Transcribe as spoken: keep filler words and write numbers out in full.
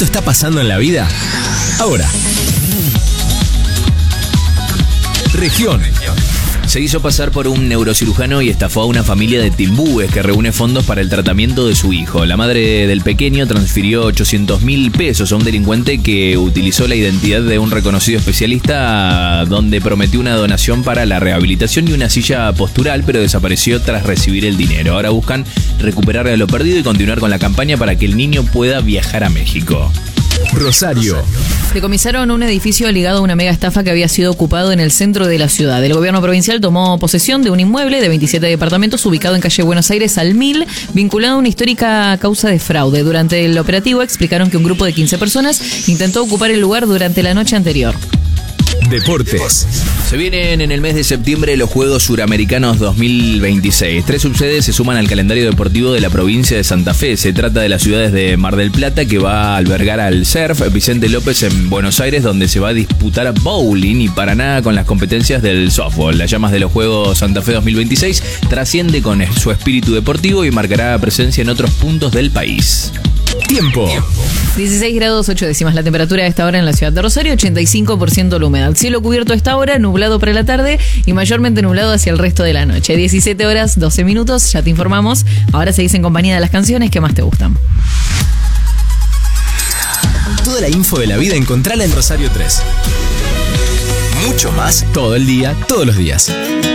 esto está pasando en la vida? Ahora. Región. Se hizo pasar por un neurocirujano y estafó a una familia de Timbúes que reúne fondos para el tratamiento de su hijo. La madre del pequeño transfirió ochocientos mil pesos a un delincuente que utilizó la identidad de un reconocido especialista, donde prometió una donación para la rehabilitación y una silla postural, pero desapareció tras recibir el dinero. Ahora buscan recuperar lo perdido y continuar con la campaña para que el niño pueda viajar a México. Rosario. Decomisaron un edificio ligado a una mega estafa que había sido ocupado en el centro de la ciudad. El gobierno provincial tomó posesión de un inmueble de veintisiete departamentos ubicado en calle Buenos Aires al Mil, vinculado a una histórica causa de fraude. Durante el operativo explicaron que un grupo de quince personas intentó ocupar el lugar durante la noche anterior. Deportes. Se vienen en el mes de septiembre los Juegos Suramericanos dos mil veintiséis. Tres subsedes se suman al calendario deportivo de la provincia de Santa Fe. Se trata de las ciudades de Mar del Plata, que va a albergar al surf, Vicente López en Buenos Aires, donde se va a disputar bowling, y Paraná con las competencias del softball. Las llamas de los Juegos Santa Fe dos mil veintiséis trasciende con su espíritu deportivo y marcará presencia en otros puntos del país. Tiempo. dieciséis grados ocho décimas la temperatura a esta hora en la ciudad de Rosario, ochenta y cinco por ciento la humedad. Cielo cubierto a esta hora, nublado para la tarde y mayormente nublado hacia el resto de la noche. diecisiete horas, doce minutos, ya te informamos. Ahora seguís en compañía de las canciones que más te gustan. Toda la info de la vida encontrala en Rosario tres. Mucho más todo el día, todos los días.